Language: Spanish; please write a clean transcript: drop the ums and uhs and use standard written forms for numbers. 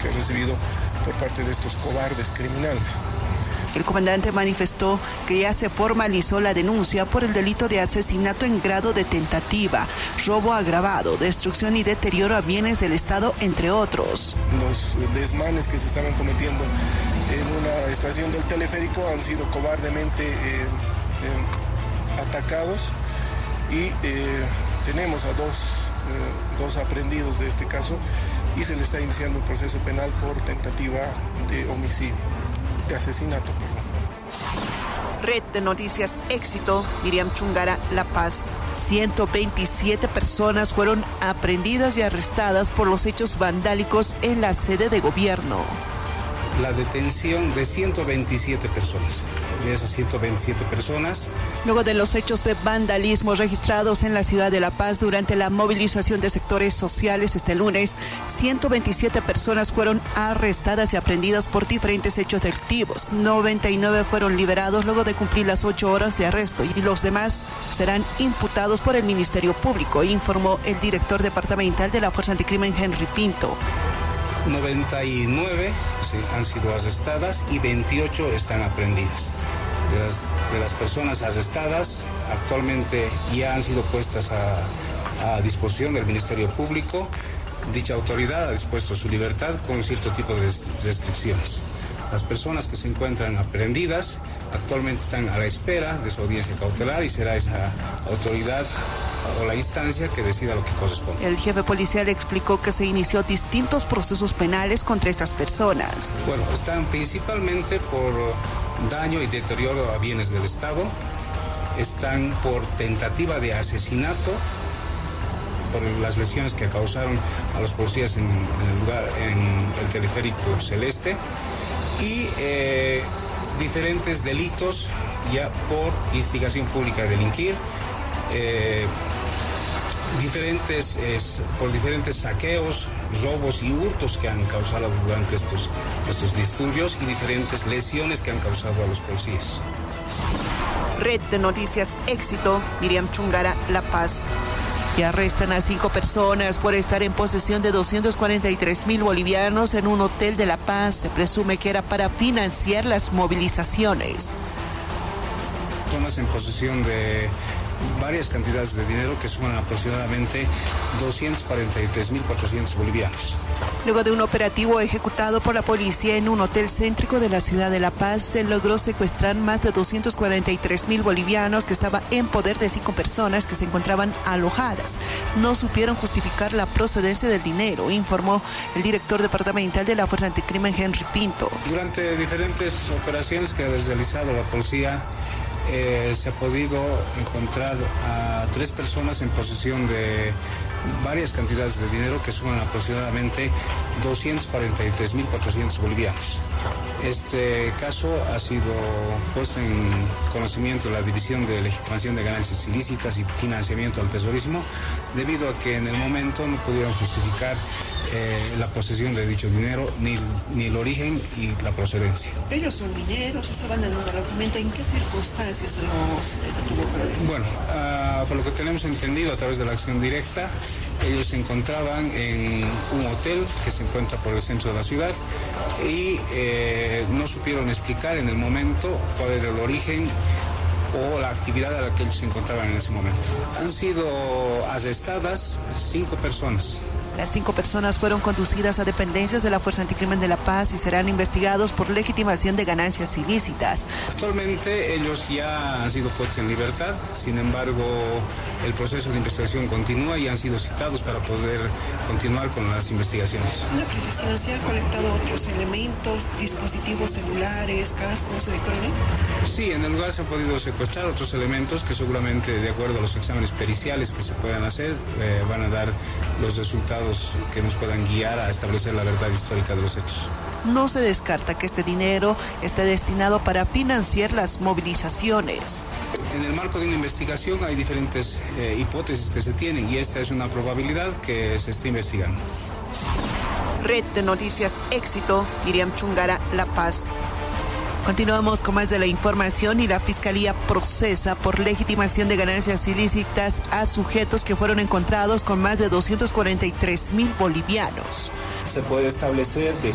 que ha recibido por parte de estos cobardes criminales. El comandante manifestó que ya se formalizó la denuncia por el delito de asesinato en grado de tentativa, robo agravado, destrucción y deterioro a bienes del Estado, entre otros. Los desmanes que se estaban cometiendo en una estación del teleférico han sido cobardemente atacados y tenemos a dos aprehendidos de este caso y se le está iniciando un proceso penal por tentativa de homicidio, de asesinato. Red de Noticias Éxito, Miriam Chungara, La Paz. 127 personas fueron aprehendidas y arrestadas por los hechos vandálicos en la sede de gobierno. La detención de 127 personas. De esas 127 personas. Luego de los hechos de vandalismo registrados en la ciudad de La Paz durante la movilización de sectores sociales este lunes, 127 personas fueron arrestadas y aprehendidas por diferentes hechos delictivos. 99 fueron liberados luego de cumplir las 8 horas de arresto y los demás serán imputados por el Ministerio Público, informó el director departamental de la Fuerza Anticrimen, Henry Pinto. 99 han sido arrestadas y 28 están aprehendidas. De las personas arrestadas, actualmente ya han sido puestas a disposición del Ministerio Público. Dicha autoridad ha dispuesto su libertad con cierto tipo de restricciones. Las personas que se encuentran aprehendidas actualmente están a la espera de su audiencia cautelar y será esa autoridad o la instancia que decida lo que corresponde. El jefe policial explicó que se inició distintos procesos penales contra estas personas. Bueno, están principalmente por daño y deterioro a bienes del Estado, están por tentativa de asesinato, por las lesiones que causaron a los policías en el teleférico Celeste y diferentes delitos ya por instigación pública a delinquir, por diferentes saqueos, robos y hurtos que han causado durante estos disturbios y diferentes lesiones que han causado a los policías. Red de Noticias Éxito, Miriam Chungara, La Paz. Y arrestan a 5 personas por estar en posesión de 243,000 bolivianos en un hotel de La Paz. Se presume que era para financiar las movilizaciones. Personas en posesión de varias cantidades de dinero que suman aproximadamente 243,400 bolivianos. Luego de un operativo ejecutado por la policía en un hotel céntrico de la ciudad de La Paz, se logró secuestrar más de 243,000 bolivianos que estaba en poder de 5 personas que se encontraban alojadas. No supieron justificar la procedencia del dinero, informó el director departamental de la Fuerza Anticrimen, Henry Pinto. Durante diferentes operaciones que ha realizado la policía, se ha podido encontrar a 3 personas en posesión de varias cantidades de dinero que suman aproximadamente 243,400 bolivianos. Este caso ha sido puesto en conocimiento de la División de Legitimación de Ganancias Ilícitas y Financiamiento al Terrorismo, debido a que en el momento no pudieron justificar la posesión de dicho dinero, ni el origen y la procedencia. Ellos son mineros, estaban en un alojamiento. ¿En qué circunstancias los detuvo? Bueno, por lo que tenemos entendido a través de la acción directa, ellos se encontraban en un hotel que se encuentra por el centro de la ciudad y no supieron explicar en el momento cuál era el origen o la actividad a la que ellos se encontraban en ese momento. Han sido arrestadas 5 personas. Las 5 personas fueron conducidas a dependencias de la Fuerza Anticrimen de La Paz y serán investigados por legitimación de ganancias ilícitas. Actualmente ellos ya han sido puestos en libertad, sin embargo el proceso de investigación continúa y han sido citados para poder continuar con las investigaciones. ¿La policía se ha colectado otros elementos, dispositivos celulares, cascos de coronel? Sí, en el lugar se han podido secuestrar otros elementos que seguramente, de acuerdo a los exámenes periciales que se puedan hacer, van a dar los resultados que nos puedan guiar a establecer la verdad histórica de los hechos. No se descarta que este dinero esté destinado para financiar las movilizaciones. En el marco de una investigación hay diferentes hipótesis que se tienen y esta es una probabilidad que se esté investigando. Red de Noticias Éxito, Miriam Chungara, La Paz. Continuamos con más de la información y la Fiscalía procesa por legitimación de ganancias ilícitas a sujetos que fueron encontrados con más de 243,000 bolivianos. Se puede establecer de